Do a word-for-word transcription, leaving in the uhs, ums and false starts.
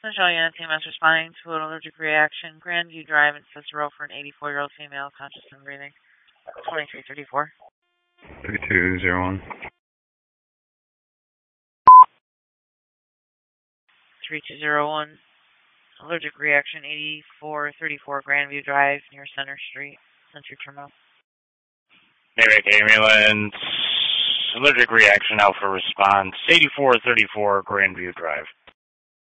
Michelle Yann, T M S responding to an allergic reaction. Grandview Drive in Cicero for an eighty-four-year-old female, conscious and breathing. twenty-three thirty-four. thirty-two oh one. three two zero one. Allergic reaction, eighty-four thirty-four Grandview Drive near Center Street, Century Terminal. Navy ambulance. Allergic reaction, Alpha response. eighty-four thirty-four Grandview Drive.